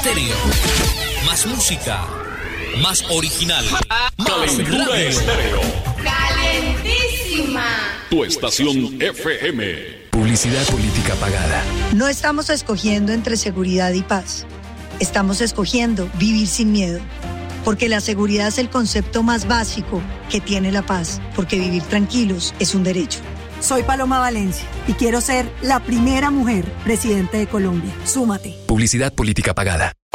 Estéreo. Más música, más original. Calentura Estéreo. Calentísima. Tu estación FM. Publicidad política pagada. No estamos escogiendo entre seguridad y paz. Estamos escogiendo vivir sin miedo. Porque la seguridad es el concepto más básico que tiene la paz. Porque vivir tranquilos es un derecho. Soy Paloma Valencia y quiero ser la primera mujer presidenta de Colombia. Súmate. Publicidad política pagada.